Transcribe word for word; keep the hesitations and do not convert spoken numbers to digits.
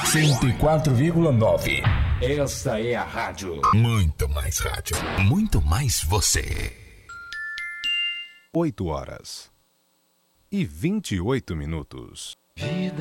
cento e quatro vírgula nove. Esta é a rádio. Muito mais rádio. Muito mais você. oito horas e vinte e oito minutos.